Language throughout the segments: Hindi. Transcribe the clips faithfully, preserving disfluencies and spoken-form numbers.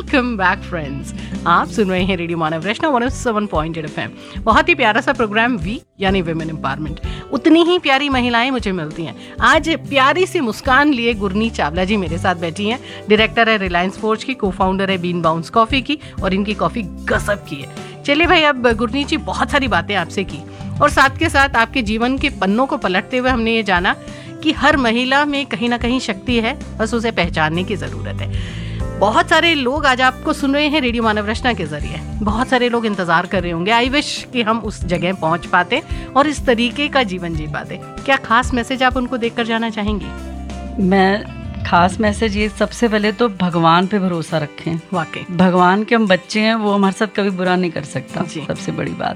Welcome back friends. आप सुन रहे हैं रेडियो मानव रचना one O seven point eight F M. बहुत ही प्यारा सा प्रोग्राम वी यानी विमेन एम्पावरमेंट। उतनी ही प्यारी महिलाएं मुझे मिलती हैं। आज प्यारी सी मुस्कान लिए गुरनी चावला जी मेरे साथ बैठी हैं। डायरेक्टर है रिलायंस फॉर्ज की, को फाउंडर है बीन बाउंस कॉफी की, और इनकी कॉफी गजब की है। चलिए भाई, अब गुरनी जी बहुत सारी बातें आपसे की, और साथ के साथ आपके जीवन के पन्नों को पलटते हुए हमने ये जाना कि हर महिला में कहीं ना कहीं शक्ति है, बस उसे पहचानने की जरूरत है। बहुत सारे लोग आज आपको सुन रहे हैं रेडियो मानव रचना के जरिए। बहुत सारे लोग इंतजार कर रहे होंगे। आई विश कि हम उस जगह पहुंच पाते और इस तरीके का जीवन जी पाते। क्या खास मैसेज आप उनको देकर जाना चाहेंगी? मैं खास मैसेज ये, सबसे पहले तो भगवान पे भरोसा रखें। वाकई भगवान के हम बच्चे हैं, वो हमारे साथ कभी बुरा नहीं कर सकता। सबसे बड़ी बात,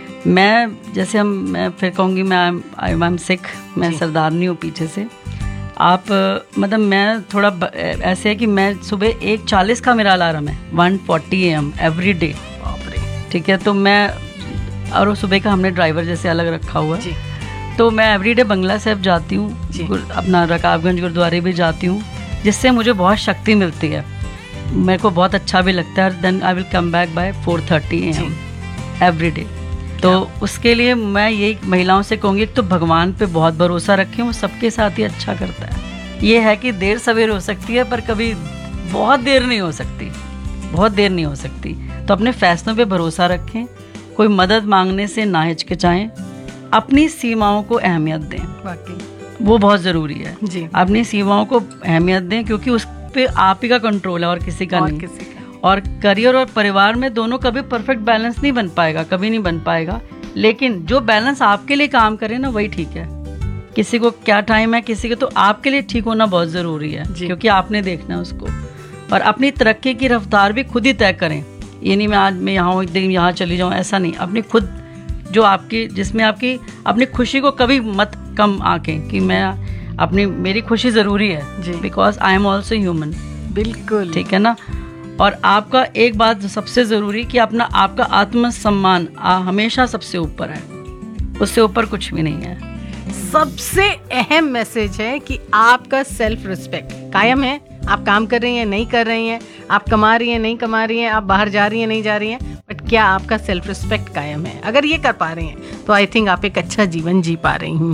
मैं जैसे हम मैं फिर कहूँगी, मैं आई एम सिख, मैं सरदारनी हूँ पीछे से। आप मतलब मैं थोड़ा ऐसे है कि मैं सुबह एक चालीस का मेरा अलार्म है, one forty A M every day. ठीक है, तो मैं और सुबह का हमने ड्राइवर जैसे अलग रखा हुआ है, तो मैं एवरी डे बंगला साहब जाती हूँ, अपना रकाबगंज गुरुद्वारे भी जाती हूँ, जिससे मुझे बहुत शक्ति मिलती है। मेरे को बहुत अच्छा भी लगता है। Then I will come back by four thirty A M every day. तो उसके लिए मैं यही महिलाओं से कहूँगी, तो भगवान पे बहुत भरोसा रखें, वो सबके साथ ही अच्छा करता है। ये है कि देर सवेर हो सकती है, पर कभी बहुत देर नहीं हो सकती, बहुत देर नहीं हो सकती। तो अपने फैसलों पे भरोसा रखें, कोई मदद मांगने से ना हिचकिचाएं, अपनी सीमाओं को अहमियत दें। वाकई वो बहुत ज़रूरी है जी। अपनी सीमाओं को अहमियत दें, क्योंकि उस पर आप ही का कंट्रोल है और किसी का और नहीं। किसी का। और करियर और परिवार में दोनों कभी परफेक्ट बैलेंस नहीं बन पाएगा, कभी नहीं बन पाएगा। लेकिन जो बैलेंस आपके लिए काम करे ना, वही ठीक है। किसी को क्या टाइम है, किसी को, तो आपके लिए ठीक होना बहुत ज़रूरी है, क्योंकि आपने देखना है उसको। और अपनी तरक्की की रफ्तार भी खुद ही तय करें। ये नहीं मैं आज मैं यहाँ हूँ, एक दिन यहाँ चली जाऊँ, ऐसा नहीं। अपनी खुद जो आपकी, जिसमें आपकी अपनी खुशी को कभी मत कम आंकें कि मैं अपनी, मेरी खुशी ज़रूरी है, because I am also human. बिल्कुल ठीक है ना। और आपका एक बात सबसे ज़रूरी कि अपना आपका आत्मसम्मान हमेशा सबसे ऊपर है, उससे ऊपर कुछ भी नहीं है। सबसे अहम मैसेज है कि आपका सेल्फ रिस्पेक्ट कायम है। आप काम कर रही हैं, नहीं कर रही हैं, आप कमा रही हैं, नहीं कमा रही हैं, आप बाहर जा रही हैं, नहीं जा रही हैं, बट क्या आपका सेल्फ रिस्पेक्ट कायम है? अगर ये कर पा रही हैं तो आई थिंक आप एक अच्छा जीवन जी पा रही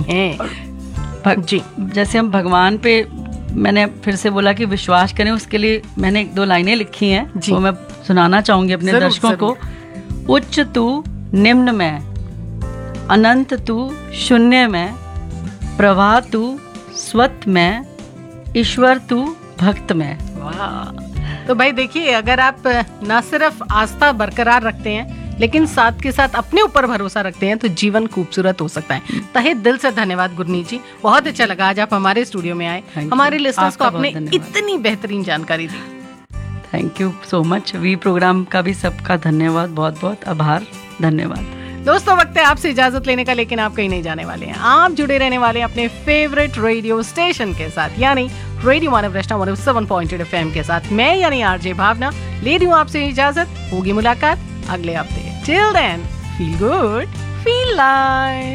हैं। जी, जैसे हम भगवान पे, मैंने फिर से बोला कि विश्वास करें, उसके लिए मैंने एक दो लाइनें लिखी हैं, वो मैं सुनाना चाहूंगी अपने दर्शकों को। उच्च तू निम्न में, अनंत तू शून्य में, प्रभा तू स्वत में, ईश्वर तू भक्त में। वाह। तो भाई देखिए, अगर आप न सिर्फ आस्था बरकरार रखते हैं, लेकिन साथ के साथ अपने ऊपर भरोसा रखते हैं, तो जीवन खूबसूरत हो सकता है। तहे दिल से धन्यवाद गुरनी जी, बहुत अच्छा लगा आज आप हमारे स्टूडियो में आए, हमारे लिसनर्स को आपने इतनी बेहतरीन जानकारी दी। Thank you so much. We programme का भी सबका धन्यवाद, बहुत बहुत आभार, धन्यवाद। दोस्तों, वक्त है आपसे इजाजत लेने का, लेकिन आप कहीं नहीं जाने वाले हैं। आप जुड़े रहने वाले हैं अपने फेवरेट रेडियो स्टेशन के साथ, यानी रेडियो मानव रचना one O seven point eight F M के साथ। मैं यानी आरजे भावना ले रही हूँ आपसे इजाजत। होगी मुलाकात अगले हफ्ते। Till then, feel good, feel life.